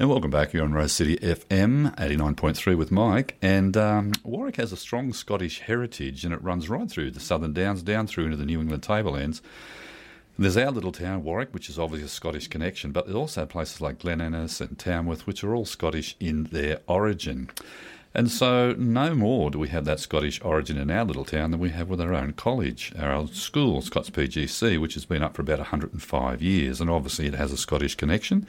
And welcome back here on Rose City FM 89.3 with Mike. And Warwick has a strong Scottish heritage, and it runs right through the Southern Downs, down through into the New England Tablelands. There's our little town, Warwick, which is obviously a Scottish connection, but there's also places like Glen Innes and Tamworth, which are all Scottish in their origin. And so no more do we have that Scottish origin in our little town than we have with our own college, our old school, Scots PGC, which has been up for about 105 years, and obviously it has a Scottish connection.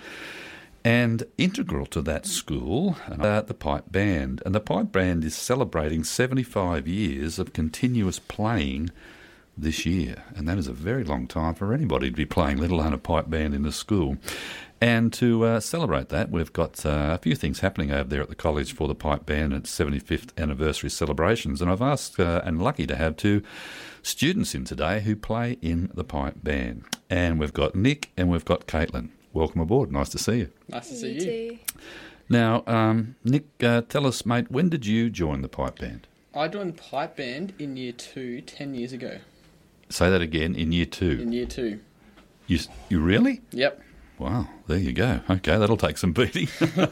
And integral to that school, the pipe band. And the pipe band is celebrating 75 years of continuous playing this year. And that is a very long time for anybody to be playing, let alone a pipe band in the school. And to celebrate that, we've got a few things happening over there at the college for the pipe band at 75th anniversary celebrations. And I've asked and lucky to have two students in today who play in the pipe band. And we've got Nick and we've got Caitlin. Welcome aboard. Nice to see you. Nice to see you. Now, Nick, tell us, mate, when did you join the pipe band? I joined the pipe band in year 2, 10 years ago. Say that again, in year 2? In year 2. You really? Yep. Wow, there you go. Okay, that'll take some beating.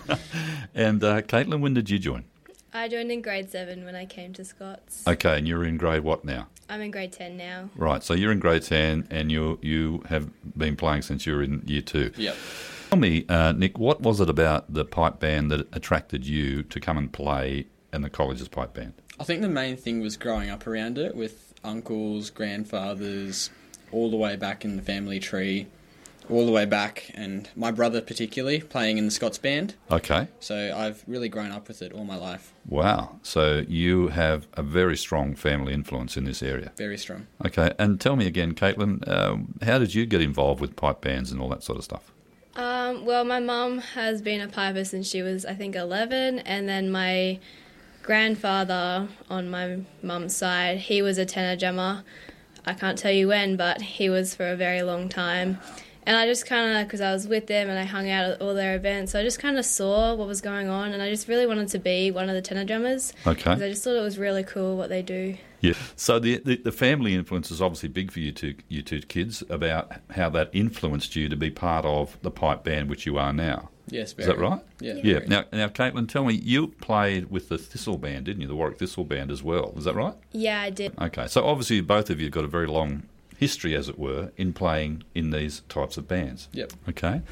And Caitlin, when did you join? I joined in grade 7 when I came to Scots. Okay, and you're in grade what now? I'm in grade 10 now. Right, so you're in grade 10 and you have been playing since you were in year 2. Yep. Tell me, Nick, what was it about the pipe band that attracted you to come and play in the college's pipe band? I think the main thing was growing up around it with uncles, grandfathers, all the way back in the family tree, all the way back, and my brother particularly playing in the Scots band. Okay. So I've really grown up with it all my life. Wow. So you have a very strong family influence in this area. Very strong. Okay. And tell me again, Caitlin, how did you get involved with pipe bands and all that sort of stuff? Well, my mum has been a piper since she was, I think, 11, and then my grandfather on my mum's side, he was a tenor drummer. I can't tell you when, but he was for a very long time. And I just kind of, because I was with them and I hung out at all their events, so I just kind of saw what was going on, and I just really wanted to be one of the tenor drummers. Okay. Because I just thought it was really cool what they do. Yeah. So the family influence is obviously big for you two kids, about how that influenced you to be part of the pipe band, which you are now. Yes, very. Is that right? Yeah. Yeah. Now, Caitlin, tell me, you played with the Thistle Band, didn't you? The Warwick Thistle Band as well. Is that right? Yeah, I did. Okay. So obviously both of you have got a very long history, as it were, in playing in these types of bands. Yep. Okay.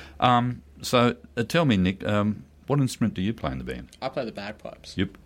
So tell me, Nick, what instrument do you play in the band? I play the bagpipes. You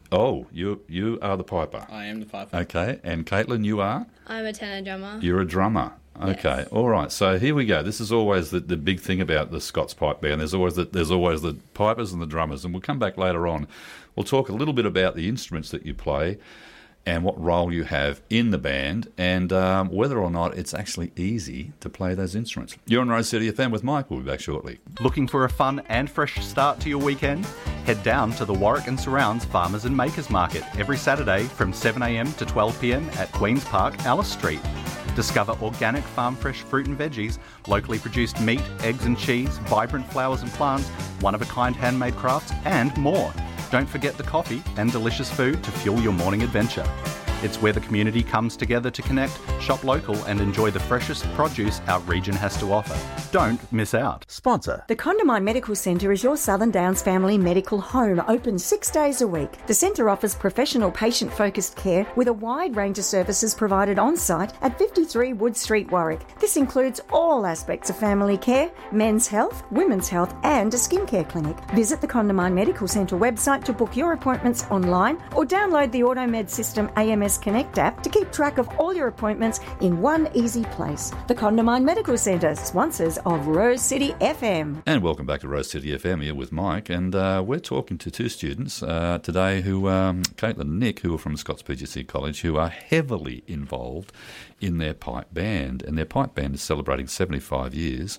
are the piper. I am the piper. Okay. And Caitlin, you are? I'm a tenor drummer. You're a drummer. Okay, Yes. All right. So here we go. This is always the big thing about the Scots pipe band. There's always the pipers and the drummers, and we'll come back later on. We'll talk a little bit about the instruments that you play and what role you have in the band, and whether or not it's actually easy to play those instruments. You're on Rose City FM with Mike. We'll be back shortly. Looking for a fun and fresh start to your weekend? Head down to the Warwick and Surrounds Farmers and Makers Market every Saturday from 7am to 12pm at Queen's Park, Alice Street. Discover organic farm fresh fruit and veggies, locally produced meat, eggs and cheese, vibrant flowers and plants, one-of-a-kind handmade crafts, and more. Don't forget the coffee and delicious food to fuel your morning adventure. It's where the community comes together to connect, shop local, and enjoy the freshest produce our region has to offer. Don't miss out. Sponsor. The Condamine Medical Centre is your Southern Downs family medical home, open 6 days a week. The centre offers professional patient-focused care with a wide range of services provided on-site at 53 Wood Street, Warwick. This includes all aspects of family care, men's health, women's health, and a skincare clinic. Visit the Condamine Medical Centre website to book your appointments online or download the AutoMed System AMS Connect app to keep track of all your appointments in one easy place. The Condamine Medical Centre, sponsors of Rose City FM. And welcome back to Rose City FM here with Mike, and we're talking to two students today who, Caitlin and Nick, who are from Scots PGC College, who are heavily involved in their pipe band, and their pipe band is celebrating 75 years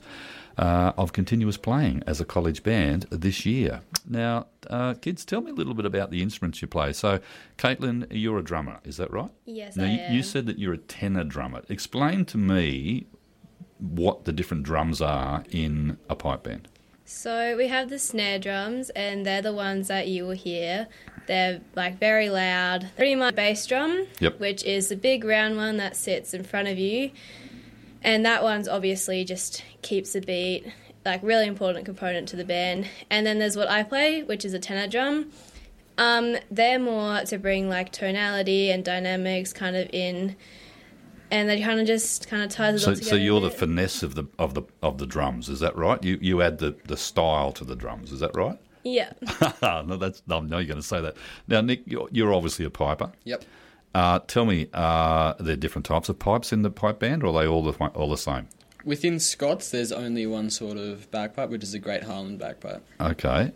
of continuous playing as a college band this year. Now, kids, tell me a little bit about the instruments you play. So, Caitlin, you're a drummer, is that right? Yes, now, I am. You said that you're a tenor drummer. Explain to me what the different drums are in a pipe band. So we have the snare drums, and they're the ones that you will hear. They're like very loud. Pretty much bass drum, Yep. which is the big round one that sits in front of you. And that one's obviously just keeps the beat. like really important component to the band. And then there's what I play, which is a tenor drum. They're more to bring like tonality and dynamics kind of in, and they kind of ties it all together. So you're the finesse of the drums, is that right? You add the style to the drums, is that right? Yeah. No, I know you're going to say that. Now, Nick, you're obviously a piper. Yep. Tell me, are there different types of pipes in the pipe band, or are they all the same? Within Scots, there's only one sort of bagpipe, which is the Great Highland bagpipe. Okay.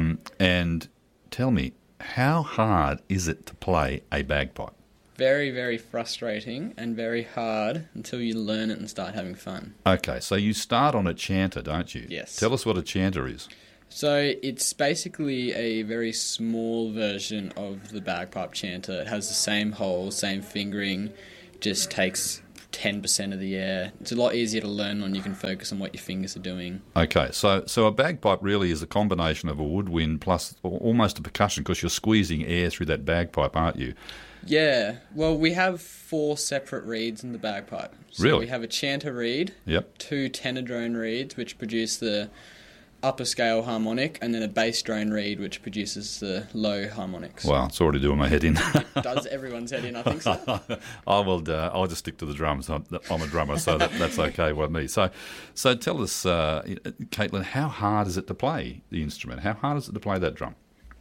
And tell me, how hard is it to play a bagpipe? Very, very frustrating and very hard until you learn it and start having fun. Okay, so you start on a chanter, don't you? Yes. Tell us what a chanter is. So it's basically a very small version of the bagpipe chanter. It has the same hole, same fingering, just takes 10% of the air. It's a lot easier to learn when you can focus on what your fingers are doing. Okay, so a bagpipe really is a combination of a woodwind plus almost a percussion, because you're squeezing air through that bagpipe, aren't you? Yeah, well, we have 4 separate reeds in the bagpipe. So Really? we have a chanter reed, Yep. 2 tenor drone reeds, which produce the upper scale harmonic, and then a bass drone reed, which produces the low harmonics. Wow, it's already doing my head in. Does everyone's head in, I think so. I'll just stick to the drums. I'm a drummer, so that's okay with me. So tell us, Caitlin, how hard is it to play the instrument? How hard is it to play that drum?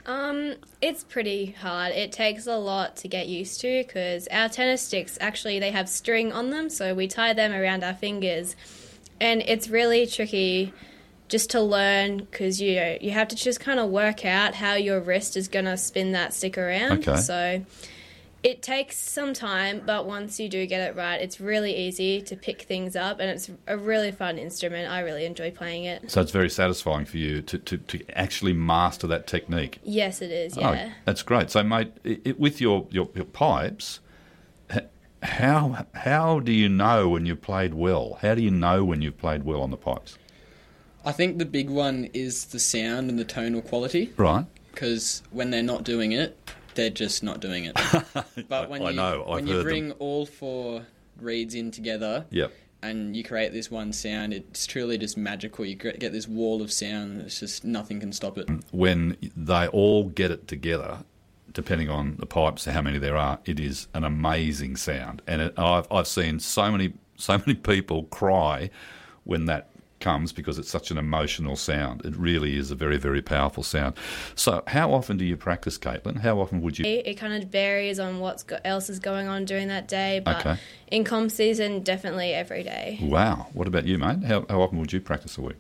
It's pretty hard. It takes a lot to get used to because our tennis sticks, actually, they have string on them, so we tie them around our fingers. And it's really tricky just to learn because, you have to just kind of work out how your wrist is going to spin that stick around. Okay. So it takes some time, but once you do get it right, it's really easy to pick things up, and it's a really fun instrument. I really enjoy playing it. So it's very satisfying for you to actually master that technique. Yes, it is, yeah. Oh, that's great. So, mate, with your pipes, how do you know when you've played well? How do you know when you've played well on the pipes? I think the big one is the sound and the tonal quality. Right. Because when they're not doing it, they're just not doing it. But when you bring all 4 reeds in together, yep, and you create this one sound, it's truly just magical. You get this wall of sound. It's just nothing can stop it. When they all get it together, depending on the pipes, how many there are, it is an amazing sound. And I've seen so many people cry when that comes, because it's such an emotional sound. It really is a very, very powerful sound. So how often do you practice, Caitlin? How often would you? It kind of varies on what else is going on during that day, but Okay. in comp season, definitely every day. Wow. What about you, mate? How often would you practice a week?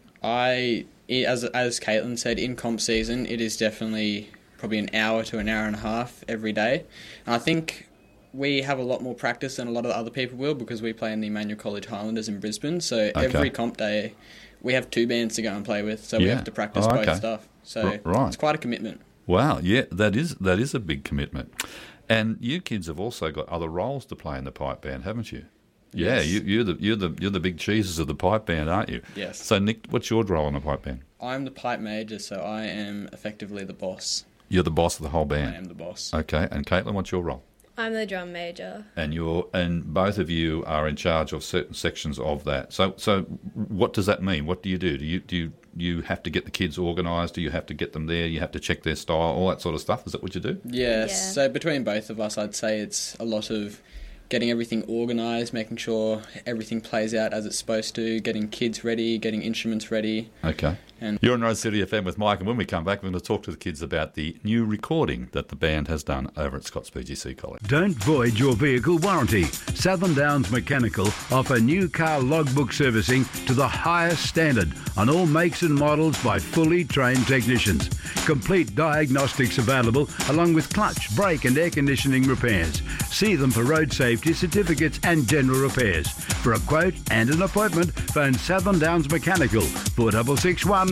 As Caitlin said, in comp season, it is definitely probably an hour to an hour and a half every day. And I think we have a lot more practice than a lot of other people will, because we play in the Emmanuel College Highlanders in Brisbane. So every comp day, we have 2 bands to go and play with. So we have to practice both stuff. So it's quite a commitment. Wow, yeah, that is a big commitment. And you kids have also got other roles to play in the pipe band, haven't you? Yeah, Yes. you're the big cheeses of the pipe band, aren't you? Yes. So Nick, what's your role in the pipe band? I'm the pipe major, so I am effectively the boss. You're the boss of the whole I band. am the boss. Okay, and Caitlin, what's your role? I'm the drum major. And both of you are in charge of certain sections of that. So what does that mean? What do you do? Do you have to get the kids organised? Do you have to get them there? You have to check their style, all that sort of stuff? Is that what you do? Yes. Yeah. So between both of us, I'd say it's a lot of getting everything organised, making sure everything plays out as it's supposed to, getting kids ready, getting instruments ready. Okay. And You're on Rose City FM with Mike, and when we come back, we're going to talk to the kids about the new recording that the band has done over at Scots PGC College. Don't void your vehicle warranty. Southern Downs Mechanical offer new car logbook servicing to the highest standard on all makes and models by fully trained technicians. Complete diagnostics available along with clutch, brake and air conditioning repairs. See them for road safety certificates and general repairs. For a quote and an appointment, phone Southern Downs Mechanical 4661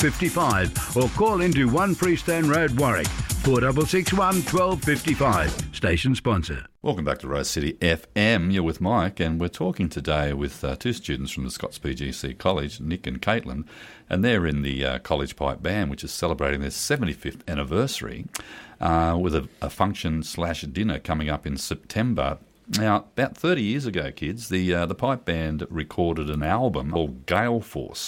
1255 or call into 1 Freestone Road, Warwick 4661 1255. Station sponsor. Welcome back to Rose City FM. You're with Mike, and we're talking today with 2 students from the Scots PGC College, Nick and Caitlin, and they're in the College Pipe Band, which is celebrating their 75th anniversary with a function/dinner coming up in September. Now, about 30 years ago, kids, the Pipe Band recorded an album called Gale Force.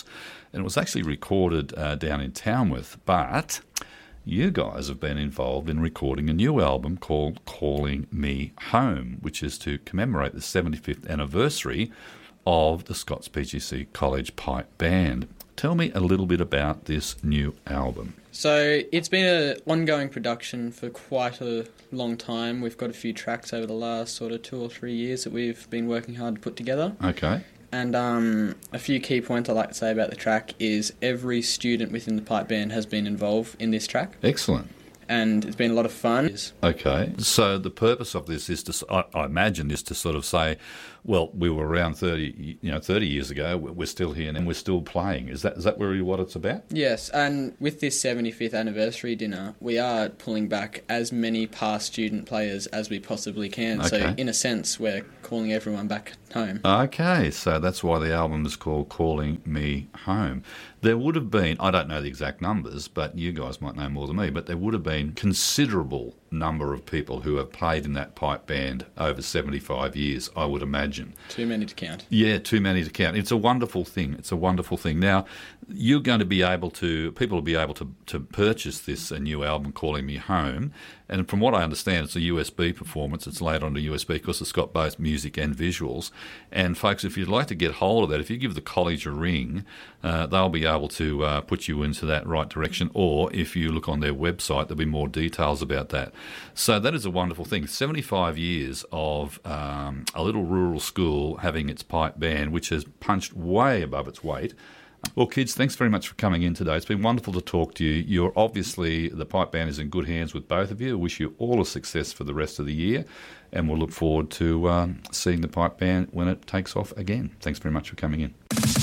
and it was actually recorded down in Tamworth, but you guys have been involved in recording a new album called Calling Me Home, which is to commemorate the 75th anniversary of the Scots PGC College Pipe Band. Tell me a little bit about this new album. So it's been an ongoing production for quite a long time. We've got a few tracks over the last sort of 2 or 3 years that we've been working hard to put together. Okay. And a few key points I'd like to say about the track is every student within the pipe band has been involved in this track. Excellent. And it's been a lot of fun. Okay, so the purpose of this is to, I imagine, is to sort of say, well, we were around 30 years ago, we're still here and we're still playing. Is that really what it's about? Yes, and with this 75th anniversary dinner, we are pulling back as many past student players as we possibly can. Okay. So in a sense, we're calling everyone back home. Okay, so that's why the album is called Calling Me Home. There would have been, I don't know the exact numbers, but you guys might know more than me, but there would have been considerable number of people who have played in that pipe band over 75 years, I would imagine. Too many to count. Yeah, too many to count. It's a wonderful thing. It's a wonderful thing. Now, you're going to be able to, people will be able to purchase this new album, Calling Me Home, and from what I understand, it's a USB performance. It's laid onto USB because it's got both music and visuals. And folks, if you'd like to get hold of that, if you give the college a ring, they'll be able to put you into that right direction. Or if you look on their website, there'll be more details about that. So that is a wonderful thing. 75 years of a little rural school having its pipe band, which has punched way above its weight. Well, kids, thanks very much for coming in today. It's been wonderful to talk to you. You're obviously, the pipe band is in good hands with both of you. I wish you all a success for the rest of the year, and we'll look forward to seeing the pipe band when it takes off again. Thanks very much for coming in.